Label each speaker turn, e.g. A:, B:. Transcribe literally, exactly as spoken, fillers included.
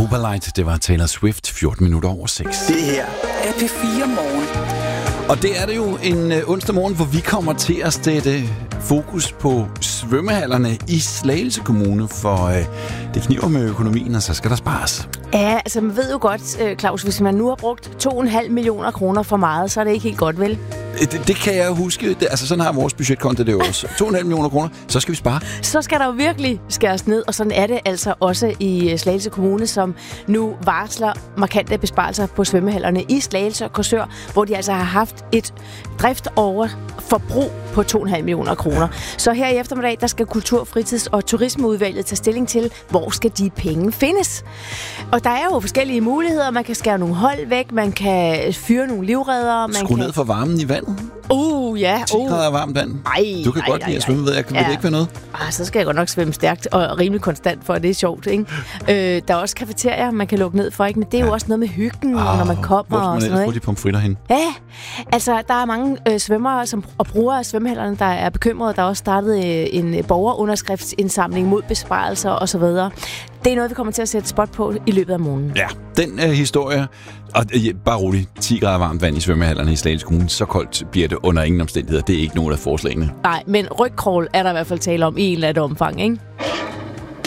A: Opalite, det var Taylor Swift, fjorten minutter over seks.
B: Det her er P fire Morgen.
A: Og det er det jo en uh, onsdag morgen, hvor vi kommer til at sætte fokus på svømmehallerne i Slagelse Kommune, for uh, det kniver med økonomien, og så skal der spares.
C: Ja, altså man ved jo godt, Claus, hvis man nu har brugt to komma fem millioner kroner for meget, så er det ikke helt godt, vel?
A: Det, det kan jeg huske. Det, altså sådan har vores budgetkonto det også. to komma fem millioner kroner, så skal vi spare.
C: Så skal der jo virkelig skæres ned, og sådan er det altså også i Slagelse Kommune, som nu varsler markante besparelser på svømmehallerne i Slagelse og Korsør, hvor de altså har haft et driftoverforbrug på to komma fem millioner kroner. Så her i eftermiddag, der skal Kultur-, Fritids- og Turismeudvalget tage stilling til, hvor skal de penge findes. Og der er jo forskellige muligheder. Man kan skære nogle hold væk, man kan fyre nogle livreddere. Man
A: Skru
C: kan...
A: ned for varmen i vandet.
C: Uh, ja.
A: ti grader varmt vand.
C: Ej,
A: du kan
C: ej,
A: godt
C: ej,
A: lide at
C: ej.
A: svømme, ved jeg. Vil
C: Ja.
A: det ikke være noget?
C: Ah, så skal jeg godt nok svømme stærkt og rimelig konstant, for det er sjovt, ikke? øh, der er også cafeterier, man kan lukke ned for, ikke? Men det er jo
A: Ja.
C: også noget med hyggen,
A: Oh,
C: når man kommer
A: hvor
C: og
A: skal
C: sådan
A: man ellers
C: noget,
A: få de
C: ikke?
A: pomfritter hen?
C: Ja, altså der er mange øh, svømmere som, og brugere af svømmehallerne, der er bekymrede. Der er også startet øh, en borgerunderskriftsindsamling mod besparelser osv. Det er noget, vi kommer til at sætte spot på i løbet af morgenen.
A: Ja, den øh, historie, og øh, bare roligt, ti grader varmt vand i svømmehallerne i Slagelse Kommune, så koldt bliver det under ingen omstændigheder. Det er ikke nogen af forslagene.
C: Nej, men rygkrål er der i hvert fald tale om i en eller anden omfang, ikke?